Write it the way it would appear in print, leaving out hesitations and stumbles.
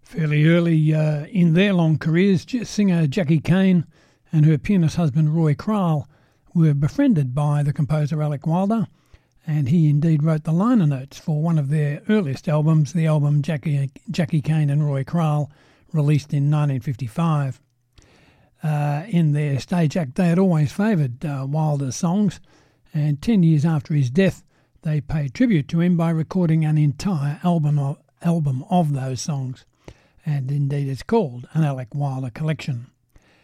Fairly early in their long careers, singer Jackie Kane and her pianist husband Roy Kral were befriended by the composer Alec Wilder, and he indeed wrote the liner notes for one of their earliest albums, the album Jackie Kane and Roy Kral, released in 1955. In their stage act, they had always favoured Wilder's songs, and 10 years after his death, they paid tribute to him by recording an entire album of those songs. And indeed it's called an Alec Wilder collection.